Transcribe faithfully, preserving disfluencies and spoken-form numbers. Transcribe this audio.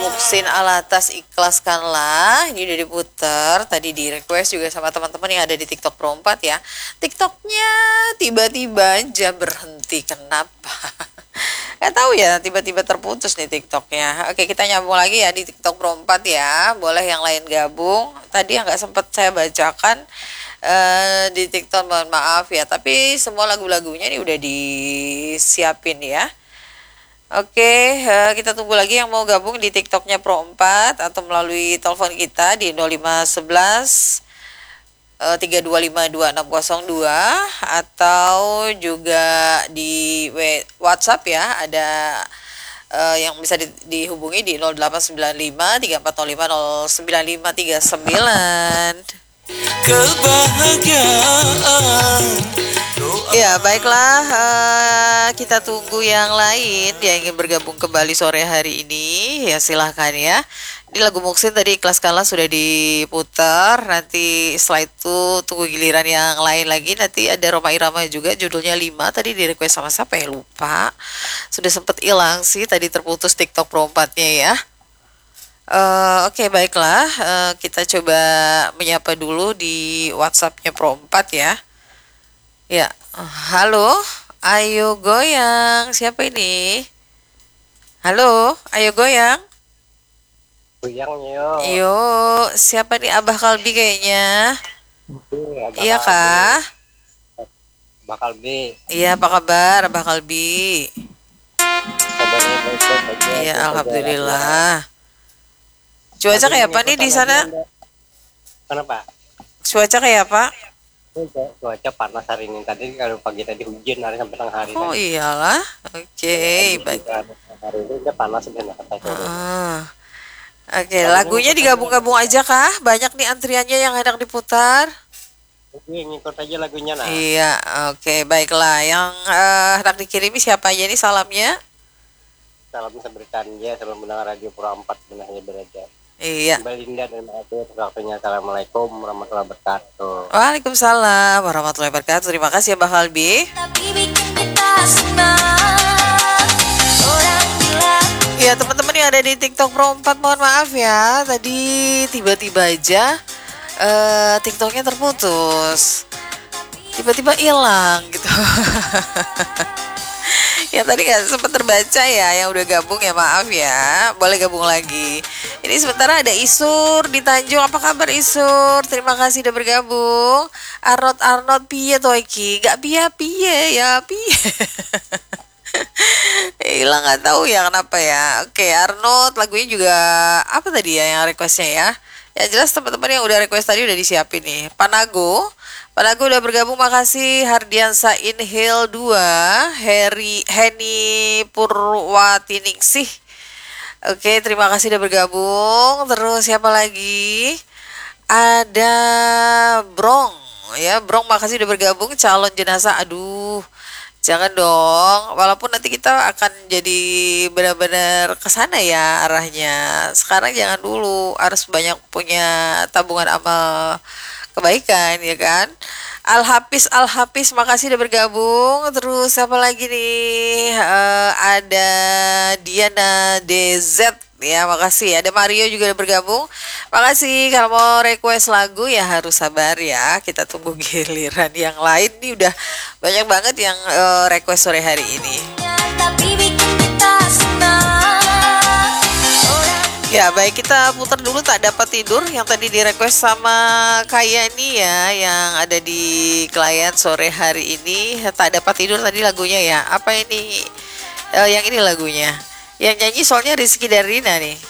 Muksin Alatas ikhlaskanlah. Ini udah diputer. Tadi di request juga sama teman-teman yang ada di TikTok Pro empat ya. TikToknya tiba-tiba aja berhenti. Kenapa? Gak tahu ya, tiba-tiba terputus nih TikToknya. Oke, kita nyambung lagi ya di TikTok Pro empat ya. Boleh yang lain gabung. Tadi yang gak sempat saya bacakan uh, di TikTok, mohon maaf ya. Tapi semua lagu-lagunya ini udah disiapin ya. Oke, uh, kita tunggu lagi yang mau gabung di TikToknya Pro empat atau melalui telepon kita di nol lima satu satu tiga dua lima dua enam nol dua atau juga di WhatsApp ya, ada uh, yang bisa di, dihubungi di nol delapan sembilan lima tiga empat nol lima nol sembilan lima tiga sembilan. Kebahagiaan. Ya baiklah, uh, kita tunggu yang lain yang ingin bergabung kembali sore hari ini. Ya silahkan ya. Di lagu Muksin tadi ikhlaskanlah sudah diputar. Nanti setelah itu tunggu giliran yang lain lagi. Nanti ada Roma Irama juga, judulnya lima. Tadi di request sama siapa ya, lupa. Sudah sempat hilang sih, tadi terputus TikTok Pro empat-nya ya. Uh, Oke okay, baiklah, uh, kita coba menyapa dulu di WhatsApp-nya Pro empat ya. Ya, halo, ayo goyang. Siapa ini? Halo, ayo goyang. Goyang yuk. Yuk, siapa nih? Abah Kalbi kayaknya. Iya kah? Abah Kalbi. Iya, apa kabar Abah Kalbi? Kabarnya baik-baik aja. Iya, alhamdulillah. Cuaca kayak apa nih di sana? Kenapa? Cuaca kayak apa? Cuaca panas hari ini. Tadi kalau pagi tadi hujan hari sampai tengah hari. Oh tadi. Iyalah, oke, okay, baik. Hari ini udah panas sebenarnya katanya. Ah. Oke, okay, lagunya digabung-gabung aja kah? Banyak nih antriannya yang hendak diputar. Oke, ngikut aja lagunya nah. Iya, oke, okay, baiklah. Yang uh, hendak dikirimi siapa aja nih salamnya? Salam seberikan ya, salam mendengar Radio Pro empat benahnya berada. Iya. Mbak Linda dan Mbak Ade, waktunya. Assalamualaikum warahmatullahi wabarakatuh. Waalaikumsalam warahmatullahi wabarakatuh. Terima kasih ya Mbak Kalbi. Ya teman-teman yang ada di TikTok Pro empat, mohon maaf ya. Tadi tiba-tiba aja uh, TikToknya terputus. Tiba-tiba hilang gitu. Ya tadi gak sempat terbaca ya, yang udah gabung ya maaf ya, boleh gabung lagi. Ini sementara ada Isur di Tanjung. Apa kabar Isur? Terima kasih udah bergabung. Arnold Arnold piye toiki? Gak piye piye ya piye. Hilang nggak tahu ya kenapa ya. Oke Arnold, lagunya juga apa tadi ya yang requestnya ya? Ya jelas teman-teman yang udah request tadi udah disiapin nih. Panago. Panago udah bergabung, makasih. Hardiansa Inhil dua, Heri Heni Purwatiningsih. Oke, terima kasih udah bergabung. Terus siapa lagi? Ada Brong ya, Brong makasih udah bergabung. Calon jenazah, aduh. Jangan dong, walaupun nanti kita akan jadi benar-benar kesana ya arahnya. Sekarang jangan dulu, harus banyak punya tabungan amal kebaikan ya kan. Al Hafiz Al Hafiz makasih udah bergabung. Terus apa lagi nih, uh, ada Diana D Z ya, makasih. Ada Mario juga udah bergabung, makasih. Kalau mau request lagu ya harus sabar ya, kita tunggu giliran yang lain. Nih udah banyak banget yang uh, request sore hari ini. Ya baik, kita putar dulu Tak Dapat Tidur yang tadi di request sama Kayani ya, yang ada di klien sore hari ini. Tak Dapat Tidur tadi lagunya ya. Apa ini? Uh, yang ini lagunya. Yang nyanyi soalnya Rizky Darina nih.